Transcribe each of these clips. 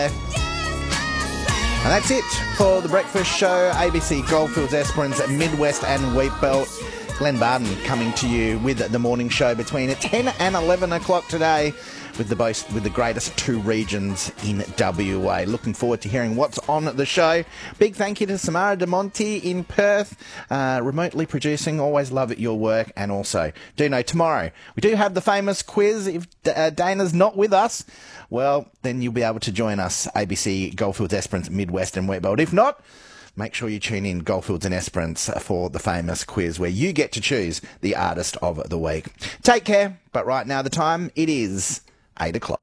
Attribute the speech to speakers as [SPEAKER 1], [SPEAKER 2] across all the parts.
[SPEAKER 1] And that's it for the breakfast show. ABC Goldfields, Esperance, Midwest and Wheatbelt. Glenn Barden coming to you with the morning show between 10 and 11 o'clock today with the greatest two regions in WA. Looking forward to hearing what's on the show. Big thank you to Samara De Monte in Perth, remotely producing. Always love your work. And also, do know tomorrow we do have the famous quiz. If Dana's not with us, well, then you'll be able to join us, ABC Goldfields, Esperance, Midwest and Wheatbelt. If not, make sure you tune in Goldfields and Esperance for the famous quiz where you get to choose the artist of the week. Take care. But right now the time, it is 8 o'clock.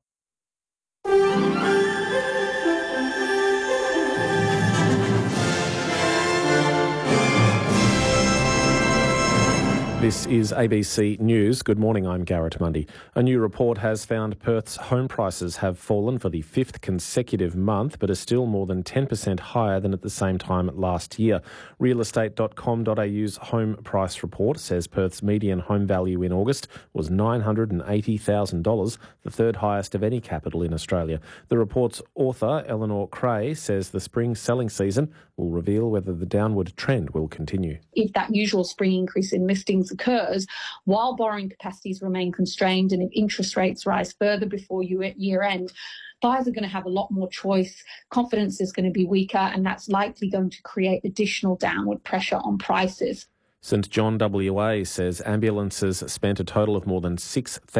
[SPEAKER 2] This is ABC News. Good morning, I'm Garrett Mundy. A new report has found Perth's home prices have fallen for the fifth consecutive month, but are still more than 10% higher than at the same time last year. Realestate.com.au's home price report says Perth's median home value in August was $980,000, the third highest of any capital in Australia. The report's author, Eleanor Cray, says the spring selling season will reveal whether the downward trend will continue.
[SPEAKER 3] If that usual spring increase in listings occurs while borrowing capacities remain constrained and if interest rates rise further before year end, buyers are going to have a lot more choice, confidence is going to be weaker, and that's likely going to create additional downward pressure on prices.
[SPEAKER 2] St John WA says ambulances spent a total of more than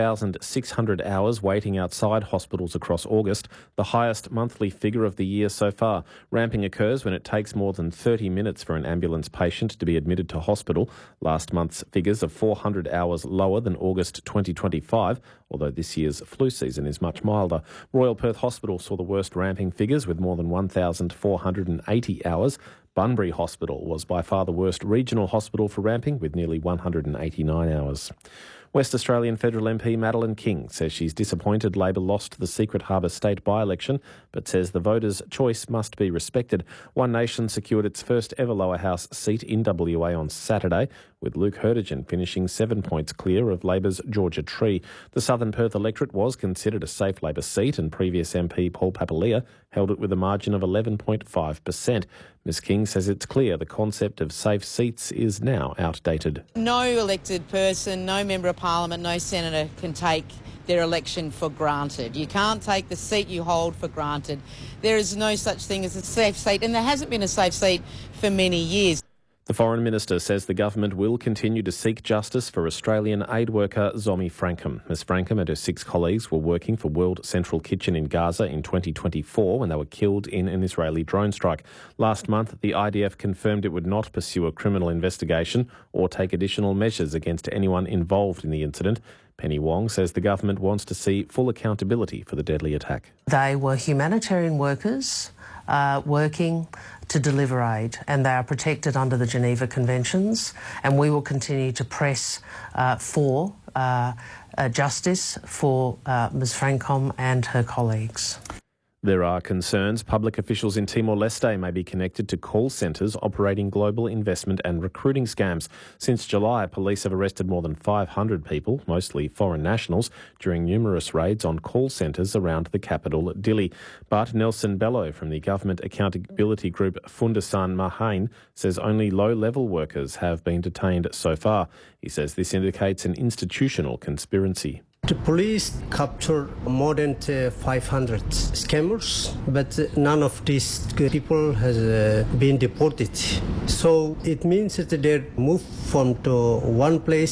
[SPEAKER 2] 6,600 hours waiting outside hospitals across August, the highest monthly figure of the year so far. Ramping occurs when it takes more than 30 minutes for an ambulance patient to be admitted to hospital. Last month's figures are 400 hours lower than August 2025, although this year's flu season is much milder. Royal Perth Hospital saw the worst ramping figures with more than 1,480 hours. Bunbury Hospital was by far the worst regional hospital for ramping, with nearly 189 hours. West Australian Federal MP Madeleine King says she's disappointed Labor lost the Secret Harbour state by-election, but says the voters' choice must be respected. One Nation secured its first ever lower house seat in WA on Saturday, with Luke Herdigen finishing 7 points clear of Labor's Georgia Tree. The Southern Perth electorate was considered a safe Labor seat, and previous MP Paul Papalia held it with a margin of 11.5%. Ms King says it's clear the concept of safe seats is now outdated.
[SPEAKER 4] No elected person, no member of Parliament, no senator can take their election for granted. You can't take the seat you hold for granted. There is no such thing as a safe seat, and there hasn't been a safe seat for many years.
[SPEAKER 2] The Foreign Minister says the government will continue to seek justice for Australian aid worker Zomi Frankham. Ms Frankham and her 6 colleagues were working for World Central Kitchen in Gaza in 2024 when they were killed in an Israeli drone strike. Last month, the IDF confirmed it would not pursue a criminal investigation or take additional measures against anyone involved in the incident. Penny Wong says the government wants to see full accountability for the deadly attack.
[SPEAKER 5] They were humanitarian workers working to deliver aid, and they are protected under the Geneva Conventions, and we will continue to press for justice for Ms Frankham and her colleagues.
[SPEAKER 2] There are concerns public officials in Timor-Leste may be connected to call centres operating global investment and recruiting scams. Since July, police have arrested more than 500 people, mostly foreign nationals, during numerous raids on call centres around the capital, Dili. But Nelson Bello from the government accountability group Fundasan Mahain says only low-level workers have been detained so far. He says this indicates an institutional conspiracy.
[SPEAKER 6] The police captured more than 500 scammers, but none of these people has been deported. So it means that they moved from to one place